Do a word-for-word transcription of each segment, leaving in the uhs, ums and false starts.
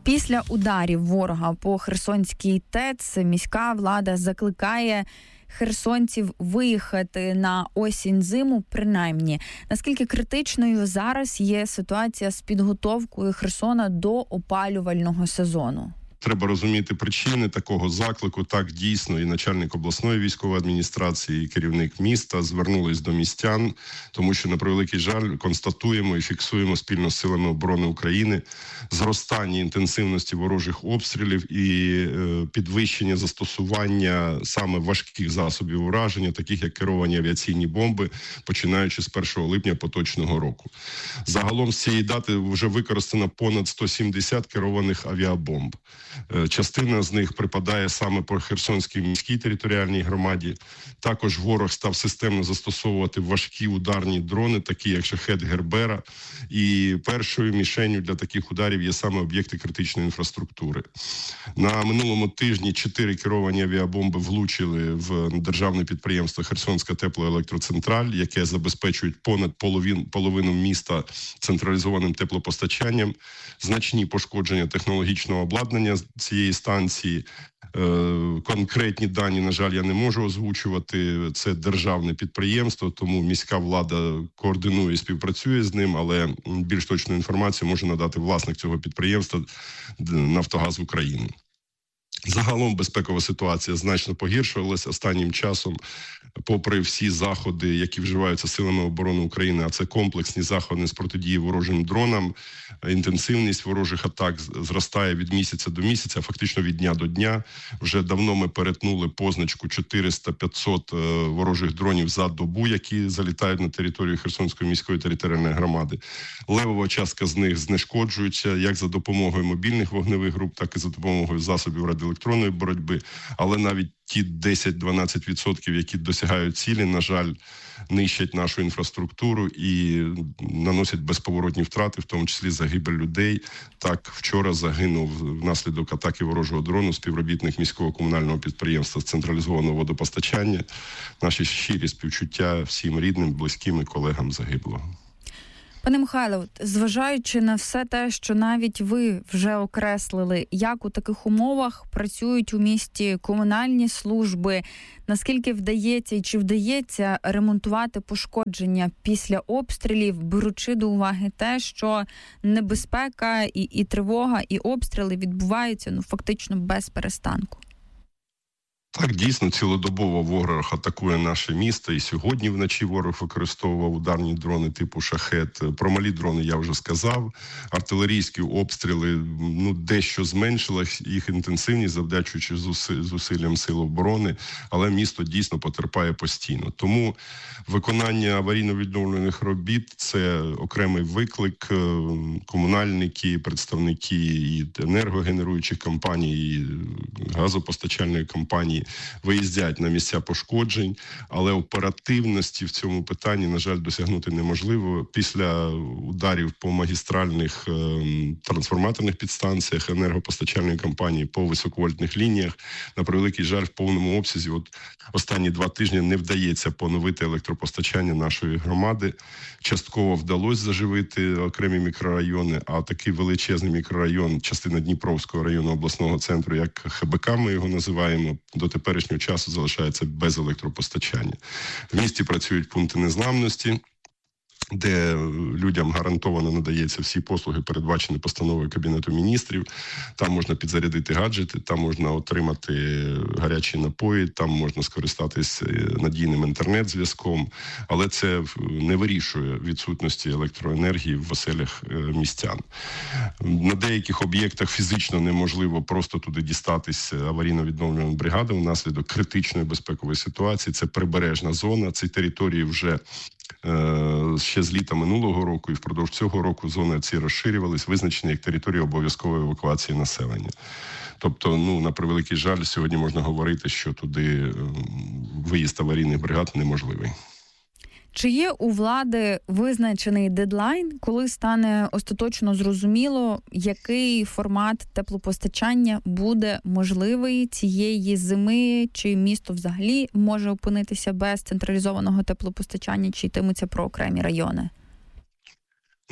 Після ударів ворога по Херсонській ТЕЦ міська влада закликає херсонців виїхати на осінь-зиму принаймні. Наскільки критичною зараз є ситуація з підготовкою Херсона до опалювального сезону? Треба розуміти причини такого заклику. Так, дійсно, і начальник обласної військової адміністрації, і керівник міста звернулись до містян, тому що, на превеликий жаль, констатуємо і фіксуємо спільно з силами оборони України зростання інтенсивності ворожих обстрілів і е, підвищення застосування саме важких засобів ураження, таких як керовані авіаційні бомби, починаючи з першого липня поточного року. Загалом з цієї дати вже використано понад сто сімдесят керованих авіабомб. Частина з них припадає саме по Херсонській міській територіальній громаді. Також ворог став системно застосовувати важкі ударні дрони, такі як «Шахед» Гербера. І першою мішенью для таких ударів є саме об'єкти критичної інфраструктури. На минулому тижні чотири керовані авіабомби влучили в державне підприємство «Херсонська теплоелектроцентраль», яке забезпечує понад половин, половину міста централізованим теплопостачанням. Значні пошкодження технологічного обладнання цієї станції. Конкретні дані, на жаль, я не можу озвучувати. Це державне підприємство, тому міська влада координує і співпрацює з ним, але більш точну інформацію може надати власник цього підприємства «Нафтогаз України». Загалом безпекова ситуація значно погіршувалася останнім часом, попри всі заходи, які вживаються силами оборони України, а це комплексні заходи з протидії ворожим дронам, інтенсивність ворожих атак зростає від місяця до місяця, фактично від дня до дня. Вже давно ми перетнули позначку чотириста-п'ятсот ворожих дронів за добу, які залітають на територію Херсонської міської територіальної громади. Левова частка з них знешкоджується як за допомогою мобільних вогневих груп, так і за допомогою засобів радіоелектронної боротьби, але навіть ті десять-дванадцять відсотків, які досягають цілі, на жаль, нищать нашу інфраструктуру і наносять безповоротні втрати, в тому числі загибель людей. Так, вчора загинув внаслідок атаки ворожого дрону співробітник міського комунального підприємства з централізованого водопостачання. Наші щирі співчуття всім рідним, близьким і колегам загиблого. Пане Михайло, зважаючи на все те, що навіть ви вже окреслили, як у таких умовах працюють у місті комунальні служби, наскільки вдається і чи вдається ремонтувати пошкодження після обстрілів, беручи до уваги те, що небезпека і, і тривога, і обстріли відбуваються ну фактично без перестанку? Так, дійсно, цілодобово ворог атакує наше місто, і сьогодні вночі ворог використовував ударні дрони типу «Шахед». Про малі дрони я вже сказав. Артилерійські обстріли, ну, дещо зменшила їх інтенсивність, завдячуючи зусиллям сил оборони, але місто дійсно потерпає постійно. Тому виконання аварійно-відновлювальних робіт – це окремий виклик. Комунальники, представники і енергогенеруючих компаній, і газопостачальної компанії виїздять на місця пошкоджень, але оперативності в цьому питанні, на жаль, досягнути неможливо. Після ударів по магістральних е, трансформаторних підстанціях енергопостачальної компанії по високовольтних лініях, на превеликий жаль, в повному обсязі от останні два тижні не вдається поновити електропостачання нашої громади. Частково вдалося заживити окремі мікрорайони, а такий величезний мікрорайон, частина Дніпровського району обласного центру, як ХБК ми його називаємо, до теперішнього часу залишається без електропостачання. В місті працюють пункти незламності, де людям гарантовано надається всі послуги, передбачені постановою Кабінету міністрів. Там можна підзарядити гаджети, там можна отримати гарячі напої, там можна скористатись надійним інтернет-зв'язком, але це не вирішує відсутності електроенергії в оселях містян. На деяких об'єктах фізично неможливо просто туди дістатись аварійно-відновлювальної бригади внаслідок критичної безпекової ситуації. Це прибережна зона, ці території вже ще з літа минулого року і впродовж цього року зони ці розширювались, визначені як території обов'язкової евакуації населення. Тобто, ну, на превеликий жаль, сьогодні можна говорити, що туди виїзд аварійних бригад неможливий. Чи є у влади визначений дедлайн, коли стане остаточно зрозуміло, який формат теплопостачання буде можливий цієї зими? Чи місто взагалі може опинитися без централізованого теплопостачання, чи йтиметься про окремі райони?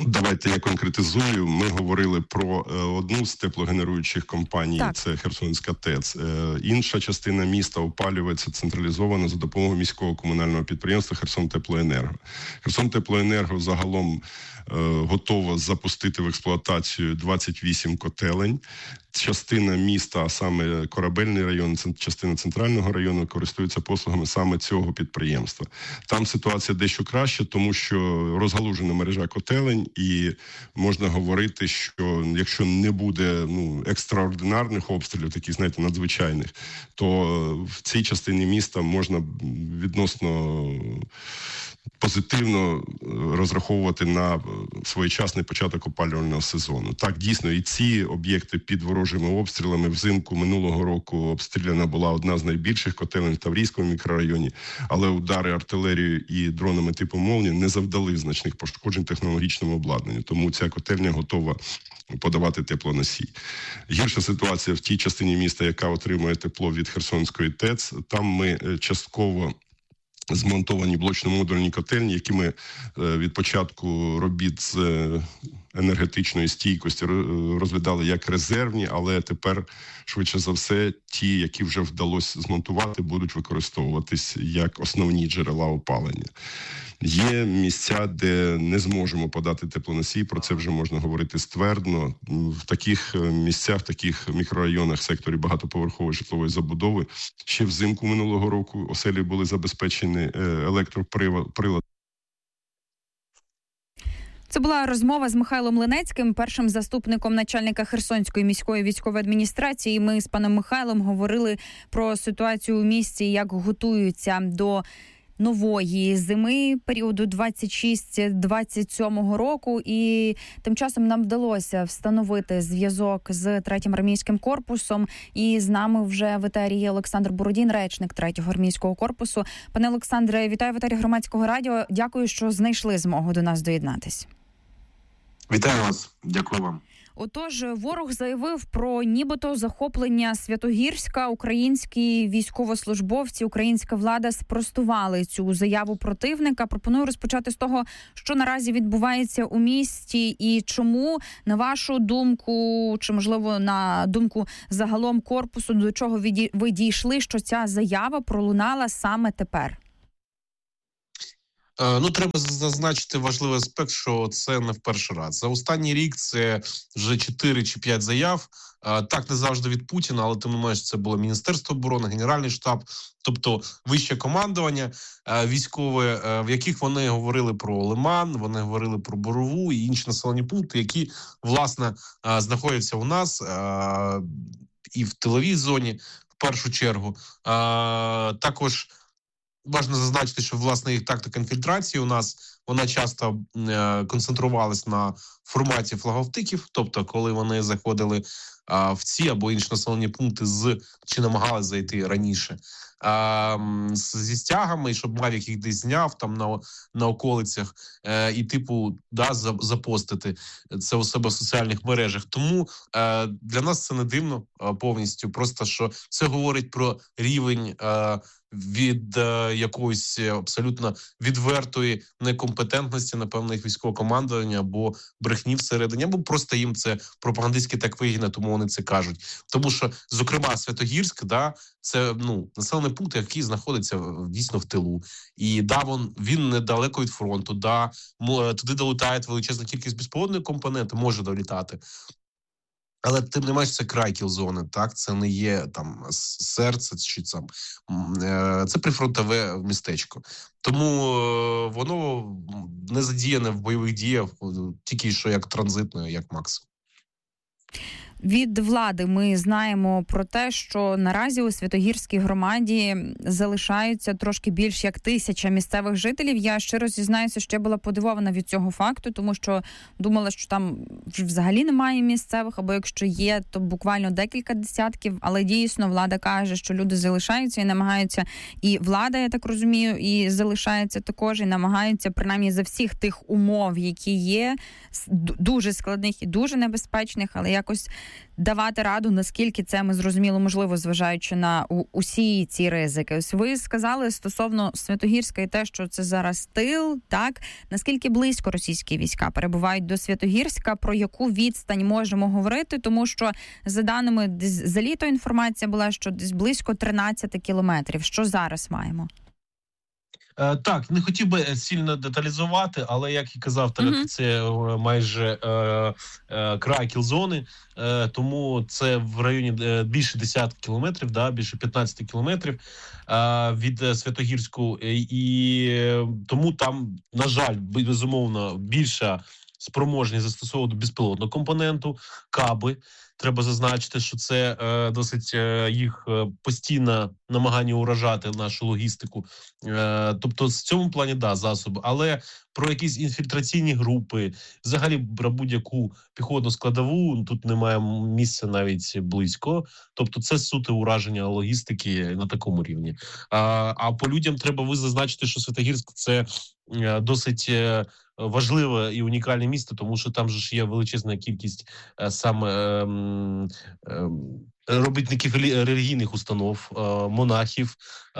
Давайте я конкретизую. Ми говорили про одну з теплогенеруючих компаній, так. Це Херсонська ТЕЦ. Інша частина міста опалюється централізовано за допомогою міського комунального підприємства «Херсонтеплоенерго». «Херсонтеплоенерго» загалом готова запустити в експлуатацію двадцять вісім котелень. Частина міста, а саме Корабельний район, частина центрального району користуються послугами саме цього підприємства. Там ситуація дещо краще, тому що розгалужена мережа котелень, і можна говорити, що якщо не буде ну, екстраординарних обстрілів, таких, знаєте, надзвичайних, то в цій частині міста можна відносно позитивно розраховувати на своєчасний початок опалювального сезону. Так, дійсно, і ці об'єкти під ворожими обстрілами взимку минулого року обстріляна була одна з найбільших котелень в Таврійському мікрорайоні, але удари артилерією і дронами типу «Молні» не завдали значних пошкоджень технологічному обладнанню, тому ця котельня готова подавати теплоносій. Гірша ситуація в тій частині міста, яка отримує тепло від Херсонської ТЕЦ. Там ми частково змонтовані блочно-модульні котельні, які ми від початку робіт з енергетичної стійкості розглядали як резервні, але тепер, швидше за все, ті, які вже вдалося змонтувати, будуть використовуватись як основні джерела опалення. Є місця, де не зможемо подати теплоносій, про це вже можна говорити ствердно. В таких місцях, в таких мікрорайонах, секторі багатоповерхової житлової забудови, ще взимку минулого року оселі були забезпечені електроприладом. Це була розмова з Михайлом Линецьким, першим заступником начальника Херсонської міської військової адміністрації. Ми з паном Михайлом говорили про ситуацію у місті, як готуються до нової зими періоду двадцять шість двадцять сьомого року, і тим часом нам вдалося встановити зв'язок з третім армійським корпусом, і з нами вже в етері є Олександр Бородін, речник третього армійського корпусу. Пане Олександре, вітаю в етері Громадського радіо. Дякую, що знайшли змогу до нас доєднатись. Вітаю вас. Дякую вам. Отож, ворог заявив про нібито захоплення Святогірська. Українські військовослужбовці, українська влада спростували цю заяву противника. Пропоную розпочати з того, що наразі відбувається у місті і чому, на вашу думку, чи, можливо, на думку загалом корпусу, до чого ви дійшли, що ця заява пролунала саме тепер? Ну, треба зазначити важливий аспект, що це не в перший раз. За останній рік це вже чотири чи п'ять заяв. Так, не завжди від Путіна, але тим не менш це було Міністерство оборони, Генеральний штаб, тобто вище командування військове, в яких вони говорили про Лиман, вони говорили про Борову і інші населені пункти, які, власне, знаходяться у нас і в тиловій зоні, в першу чергу. Також важливо зазначити, що, власне, їх тактика інфільтрації у нас, вона часто е, концентрувалась на форматі флаговтиків, тобто, коли вони заходили е, в ці або інші населені пункти з, чи намагалися зайти раніше, е, зі стягами, щоб Мавік їх десь зняв там на, на околицях е, і, типу, да, запостити це у себе в соціальних мережах. Тому е, для нас це не дивно е, повністю, просто, що це говорить про рівень е, від е, якоїсь абсолютно відвертої некомпетентності, напевно, їх військового командування, або брехні всередині, або просто їм це пропагандистськи так вигідно, тому вони це кажуть. Тому що, зокрема, Святогірськ, да, це, ну, населений пункт, який знаходиться дійсно в тилу. І, да, він, він недалеко від фронту, да, туди долітає величезна кількість безпілотних компонентів, може долітати. Але тим не менш це край кіл-зони, так? Це не є там серце чи там, це прифронтове містечко. Тому воно не задіяне в бойових діях, тільки що як транзитною, як максимум. Від влади ми знаємо про те, що наразі у Святогірській громаді залишаються трошки більш як тисяча місцевих жителів. Я щиро зізнаюся, що я була подивована від цього факту, тому що думала, що там взагалі немає місцевих, або якщо є, то буквально декілька десятків. Але дійсно влада каже, що люди залишаються і намагаються, і влада, я так розумію, і залишається також, і намагаються принаймні за всіх тих умов, які є, дуже складних і дуже небезпечних, але якось давати раду, наскільки це, ми зрозуміло, можливо, зважаючи на у, усі ці ризики. Ось ви сказали стосовно Святогірська і те, що це зараз тил, так? Наскільки близько російські війська перебувають до Святогірська, про яку відстань можемо говорити? Тому що, за даними десь за літо інформація була, що десь близько тринадцять кілометрів. Що зараз маємо? Е, так, не хотів би сильно деталізувати, але, як і казав, так, mm-hmm. це майже е, е, край кілзони, е, тому це в районі е, більше десятки кілометрів, да, більше п'ятнадцять кілометрів е, від е, Святогірську, і, і тому там, на жаль, безумовно, більша спроможність застосовувати безпілотну компоненту, каби. Треба зазначити, що це е, досить е, їх е, постійне намагання уражати нашу логістику. Е, тобто, в цьому плані, да, засоби. Але про якісь інфільтраційні групи, взагалі про будь-яку піхотну складову, тут немає місця навіть близько. Тобто, це суто ураження логістики на такому рівні. А, а по людям треба ви зазначити, що Святогірськ – це е, досить... Е, важливе і унікальне місто, тому що там же ж є величезна кількість е, саме е, е, робітників релігійних установ, е, монахів, е,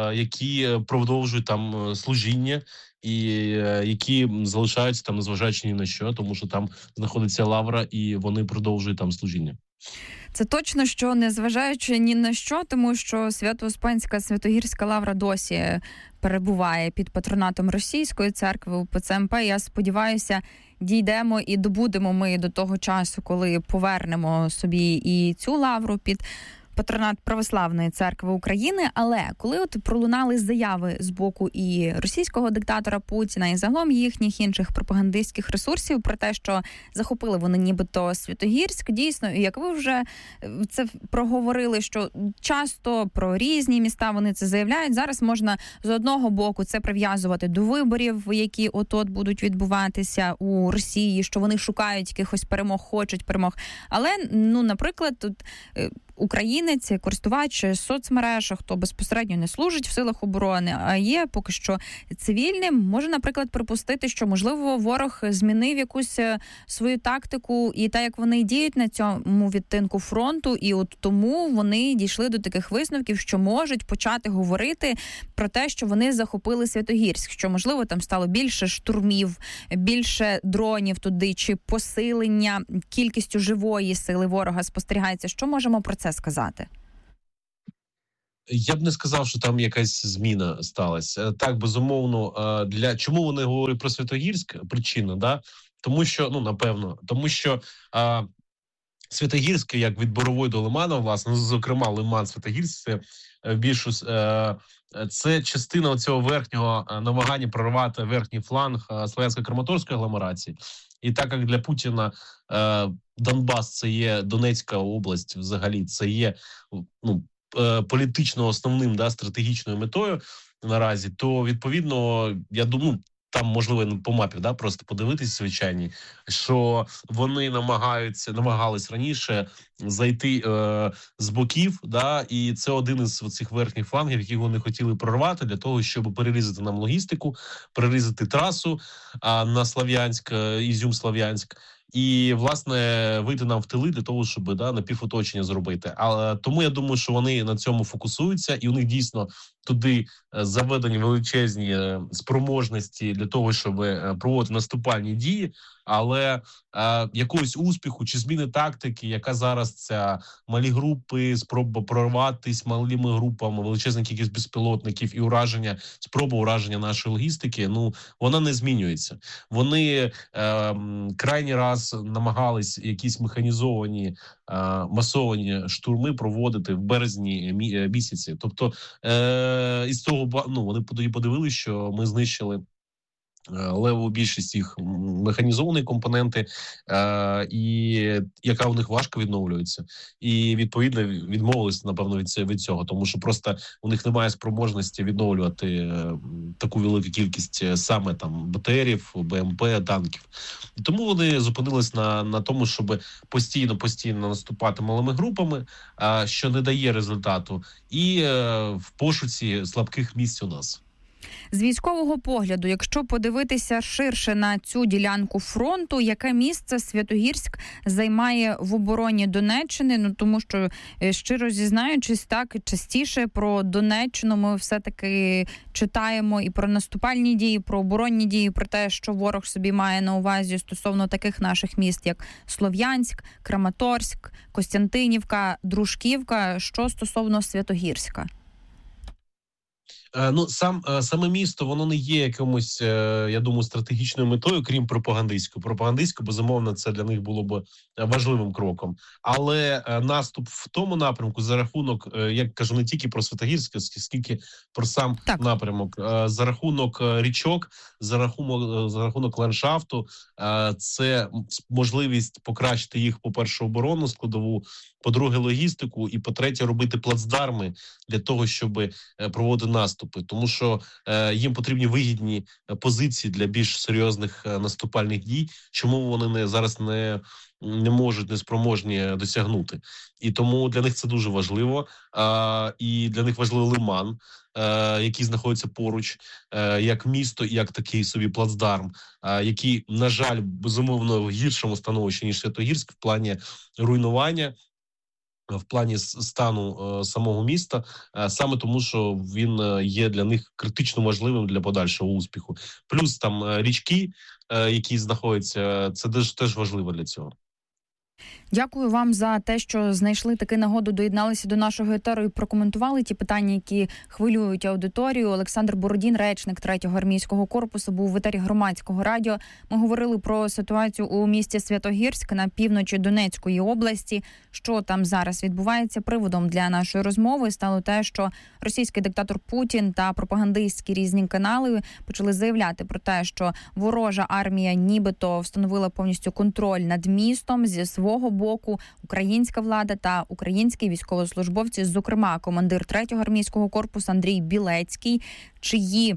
які продовжують там служіння і е, які залишаються там, незважаючи ні на що, тому що там знаходиться лавра і вони продовжують там служіння. Це точно, що незважаючи ні на що, тому що Свято-Успенська Святогірська лавра досі перебуває під патронатом Російської церкви УПЦ МП. Я сподіваюся, дійдемо і добудемо ми до того часу, коли повернемо собі і цю лавру під патронат Православної церкви України. Але коли от пролунали заяви з боку і російського диктатора Путіна, і загалом їхніх інших пропагандистських ресурсів про те, що захопили вони нібито Святогірськ, дійсно, як ви вже це проговорили, що часто про різні міста вони це заявляють. Зараз можна з одного боку це прив'язувати до виборів, які от-от будуть відбуватися у Росії, що вони шукають якихось перемог, хочуть перемог. Але, ну, наприклад, тут українець, користувач соцмереж, хто безпосередньо не служить в силах оборони, а є поки що цивільним, може, наприклад, припустити, що, можливо, ворог змінив якусь свою тактику і те, як вони діють на цьому відтинку фронту, і от тому вони дійшли до таких висновків, що можуть почати говорити про те, що вони захопили Святогірськ, що, можливо, там стало більше штурмів, більше дронів туди, чи посилення кількістю живої сили ворога спостерігається. Що можемо про це сказати? Я б не сказав, що там якась зміна сталася. Так, безумовно, для чому вони говорять про Святогірськ? Причина, да? Тому що, ну, напевно, тому що а, Святогірськ, як від Борової до Лимана, власне, зокрема, Лиман-Святогірськ, це більшу, це частина цього верхнього намагання прорвати верхній фланг Слов'янсько-Краматорської агломерації. І так як для Путіна е, Донбас – це є Донецька область, взагалі, це є, ну, е, політично основним, да, стратегічною метою наразі, то, відповідно, я думаю, там, можливо, по мапі, да, просто подивитися, звичайні, що вони намагаються, намагались раніше зайти е, з боків, да, і це один із цих верхніх флангів, які вони хотіли прорвати для того, щоб перерізати нам логістику, перерізати трасу а, на Слов'янськ, Ізюм-Слов'янськ, і, власне, вийти нам в тили для того, щоб, да, напівоточення зробити. А тому я думаю, що вони на цьому фокусуються, і у них дійсно туди заведені величезні спроможності для того, щоб проводити наступальні дії, але е, якогось успіху чи зміни тактики, яка зараз ця малі групи, спроба прорватися малими групами, величезна кількість безпілотників і ураження, спроба ураження нашої логістики, ну, вона не змінюється. Вони е, крайній раз намагались якісь механізовані, е, масовані штурми проводити в березні місяці. Тобто, е, із того, ну, вони тоді подивилися, що ми знищили леву більшість їх механізовані компоненти, е, і яка у них важко відновлюється. І, відповідно, відмовилися, напевно, від, від цього, тому що просто у них немає спроможності відновлювати е, таку велику кількість саме там БТРів, БМП, танків. Тому вони зупинились на, на тому, щоб постійно-постійно наступати малими групами, е, що не дає результату, і е, в пошуці слабких місць у нас. З військового погляду, якщо подивитися ширше на цю ділянку фронту, яке місце Святогірськ займає в обороні Донеччини? Ну, тому що, щиро зізнаючись, так, частіше про Донеччину ми все-таки читаємо і про наступальні дії, про оборонні дії, про те, що ворог собі має на увазі стосовно таких наших міст, як Слов'янськ, Краматорськ, Костянтинівка, Дружківка. Що стосовно Святогірська? Ну, сам саме місто, воно не є якимось, я думаю, стратегічною метою, крім пропагандистської. Пропагандистсько, безумовно, це для них було б важливим кроком. Але наступ в тому напрямку за рахунок, як кажу, не тільки про Святогірськ, скільки про сам так. напрямок, за рахунок річок, за рахунок, за рахунок ландшафту, це можливість покращити їх, по-перше, оборонну складову, по-друге, логістику, і по-третє, робити плацдарми для того, щоб проводити наступи. Тому що е, їм потрібні вигідні позиції для більш серйозних е, наступальних дій, чому вони не зараз не, не можуть, не спроможні досягнути. І тому для них це дуже важливо. Е, і для них важливий Лиман, е, який знаходиться поруч, е, як місто, як такий собі плацдарм, е, який, на жаль, безумовно, в гіршому становищі, ніж Святогірськ, в плані руйнування, в плані стану е, самого міста, е, саме тому, що він е, є для них критично важливим для подальшого успіху. Плюс там е, річки, е, які знаходяться, це теж, теж важливо для цього. Дякую вам за те, що знайшли таки нагоду, доєдналися до нашого етеру і прокоментували ті питання, які хвилюють аудиторію. Олександр Бородін, речник третього армійського корпусу, був в етері Громадського радіо. Ми говорили про ситуацію у місті Святогірськ на півночі Донецької області. Що там зараз відбувається? Приводом для нашої розмови стало те, що російський диктатор Путін та пропагандистські різні канали почали заявляти про те, що ворожа армія нібито встановила повністю контроль над містом. Зі свого боку українська влада та українські військовослужбовці, зокрема командир третього армійського корпусу Андрій Білецький, чиї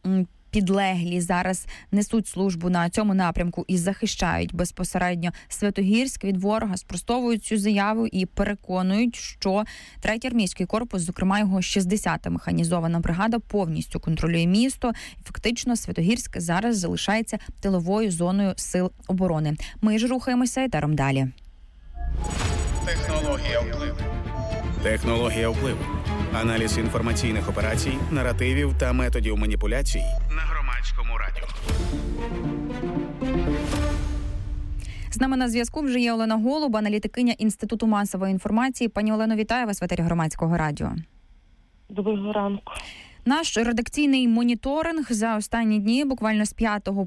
підлеглі зараз несуть службу на цьому напрямку і захищають безпосередньо Святогірськ від ворога, спростовують цю заяву і переконують, що третій армійський корпус, зокрема його шістдесята механізована бригада, повністю контролює місто. І фактично Святогірськ зараз залишається тиловою зоною сил оборони. Ми ж рухаємося етером далі. Технологія впливу. Технологія впливу. Аналіз інформаційних операцій, наративів та методів маніпуляцій на Громадському радіо. З нами на зв'язку вже є Олена Голуб, аналітикиня Інституту масової інформації. Пані Олено, вітаю вас в етері Громадського радіо. Доброго ранку. Наш редакційний моніторинг за останні дні, буквально з п'ятого